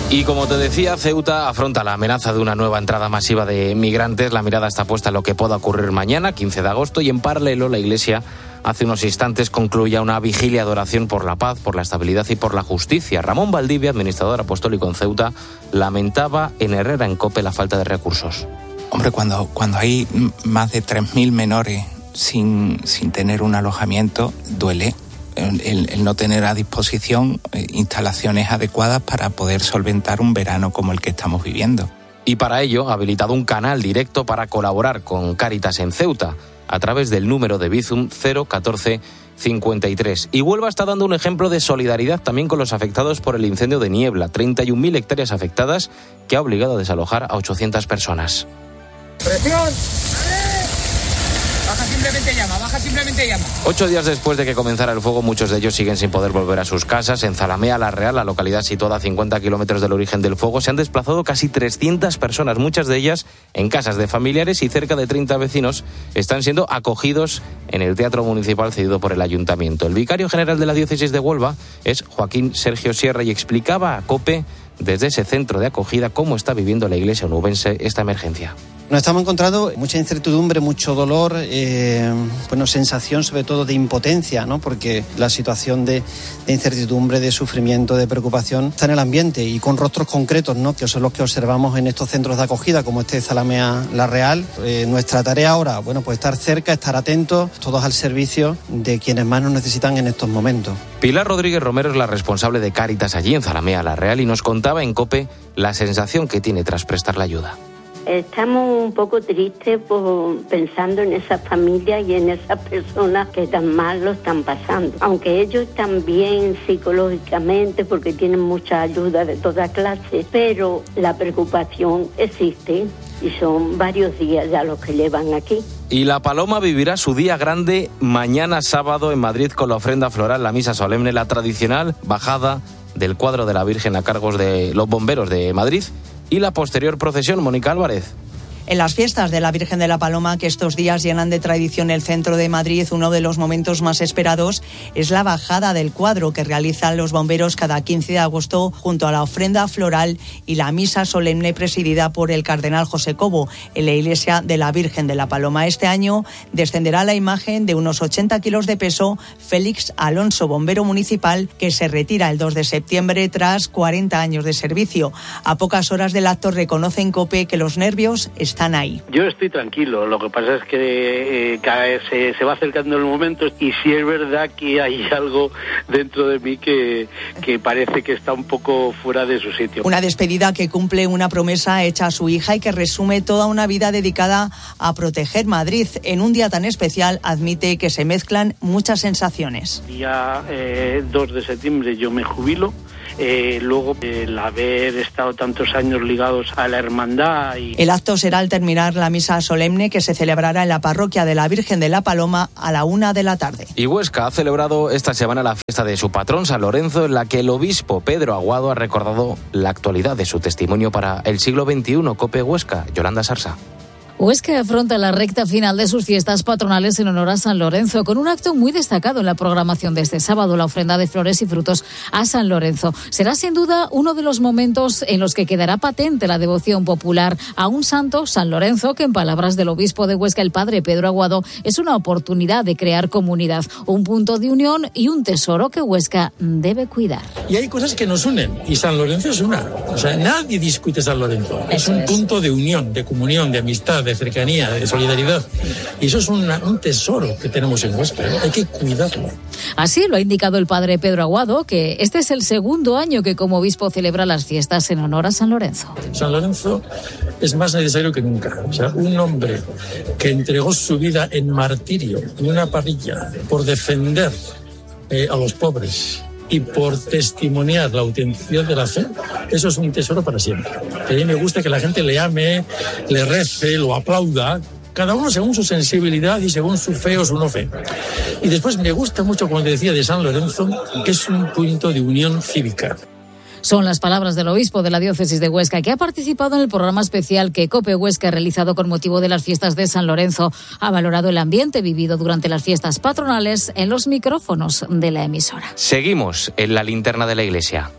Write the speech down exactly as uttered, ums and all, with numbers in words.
Y como te decía, Ceuta afronta la amenaza de una nueva entrada masiva de migrantes. La mirada está puesta en lo que pueda ocurrir mañana, quince de agosto, y en paralelo la Iglesia hace unos instantes concluía una vigilia de oración por la paz, por la estabilidad y por la justicia. Ramón Valdivia, administrador apostólico en Ceuta, lamentaba en Herrera en COPE la falta de recursos. Hombre, cuando, cuando hay más de tres mil menores sin, sin tener un alojamiento, duele. El, el no tener a disposición instalaciones adecuadas para poder solventar un verano como el que estamos viviendo. Y para ello ha habilitado un canal directo para colaborar con Cáritas en Ceuta a través del número de Bizum cero catorce cincuenta y tres. Y Huelva está dando un ejemplo de solidaridad también con los afectados por el incendio de Niebla. treinta y un mil hectáreas afectadas que ha obligado a desalojar a ochocientas personas. ¡Presión! Baja simplemente llama, baja simplemente llama. Ocho días después de que comenzara el fuego, muchos de ellos siguen sin poder volver a sus casas. En Zalamea la Real, la localidad situada a cincuenta kilómetros del origen del fuego, se han desplazado casi trescientas personas, muchas de ellas en casas de familiares, y cerca de treinta vecinos están siendo acogidos en el Teatro Municipal cedido por el Ayuntamiento. El vicario general de la diócesis de Huelva es Joaquín Sergio Sierra y explicaba a COPE desde ese centro de acogida cómo está viviendo la iglesia onubense esta emergencia. Nos estamos encontrando mucha incertidumbre, mucho dolor, eh, bueno, sensación sobre todo de impotencia, ¿no? Porque la situación de, de incertidumbre, de sufrimiento, de preocupación está en el ambiente y con rostros concretos, ¿no? Que son los que observamos en estos centros de acogida como este de Zalamea La Real. Eh, nuestra tarea ahora, bueno, pues estar cerca, estar atentos, todos al servicio de quienes más nos necesitan en estos momentos. Pilar Rodríguez Romero es la responsable de Cáritas allí en Zalamea La Real y nos contaba en COPE la sensación que tiene tras prestar la ayuda. Estamos un poco tristes por, pensando en esas familias y en esas personas que tan mal lo están pasando. Aunque ellos están bien psicológicamente porque tienen mucha ayuda de toda clase, pero la preocupación existe y son varios días ya los que llevan aquí. Y La Paloma vivirá su día grande mañana sábado en Madrid con la ofrenda floral, la misa solemne, la tradicional bajada del cuadro de la Virgen a cargos de los bomberos de Madrid y la posterior procesión. Mónica Álvarez. En las fiestas de la Virgen de la Paloma, que estos días llenan de tradición el centro de Madrid, uno de los momentos más esperados es la bajada del cuadro que realizan los bomberos cada quince de agosto junto a la ofrenda floral y la misa solemne presidida por el cardenal José Cobo en la iglesia de la Virgen de la Paloma. Este año descenderá la imagen de unos ochenta kilos de peso Félix Alonso, bombero municipal que se retira el dos de septiembre tras cuarenta años de servicio. A pocas horas del acto reconoce en COPE que los nervios están ahí. Yo estoy tranquilo, lo que pasa es que eh, cada vez se, se va acercando el momento y sí es verdad que hay algo dentro de mí que, que parece que está un poco fuera de su sitio. Una despedida que cumple una promesa hecha a su hija y que resume toda una vida dedicada a proteger Madrid. En un día tan especial admite que se mezclan muchas sensaciones. El día eh, dos de septiembre yo me jubilo. Eh, luego el haber estado tantos años ligados a la hermandad. Y... El acto será al terminar la misa solemne que se celebrará en la parroquia de la Virgen de la Paloma a la una de la tarde. Y Huesca ha celebrado esta semana la fiesta de su patrón San Lorenzo, en la que el obispo Pedro Aguado ha recordado la actualidad de su testimonio para el siglo veintiuno. COPE Huesca, Yolanda Sarsa. Huesca afronta la recta final de sus fiestas patronales en honor a San Lorenzo, con un acto muy destacado en la programación de este sábado, la ofrenda de flores y frutos a San Lorenzo. Será sin duda uno de los momentos en los que quedará patente la devoción popular a un santo, San Lorenzo, que en palabras del obispo de Huesca, el padre Pedro Aguado, es una oportunidad de crear comunidad, un punto de unión y un tesoro que Huesca debe cuidar. Y hay cosas que nos unen, y San Lorenzo es una. O sea, nadie discute San Lorenzo. Es un punto de unión, de comunión, de amistad, de cercanía, de solidaridad. Y eso es una, un tesoro que tenemos en Huesca, ¿no? Hay que cuidarlo. Así lo ha indicado el padre Pedro Aguado, que este es el segundo año que como obispo celebra las fiestas en honor a San Lorenzo. San Lorenzo es más necesario que nunca. O sea, un hombre que entregó su vida en martirio, en una parrilla, por defender eh, a los pobres y por testimoniar la autenticidad de la fe, eso es un tesoro para siempre. A mí me gusta que la gente le ame, le rece, lo aplauda, cada uno según su sensibilidad y según su fe o su no fe. Y después me gusta mucho, como te decía, de San Lorenzo, que es un punto de unión cívica. Son las palabras del obispo de la diócesis de Huesca, que ha participado en el programa especial que COPE Huesca ha realizado con motivo de las fiestas de San Lorenzo. Ha valorado el ambiente vivido durante las fiestas patronales en los micrófonos de la emisora. Seguimos en la linterna de la iglesia.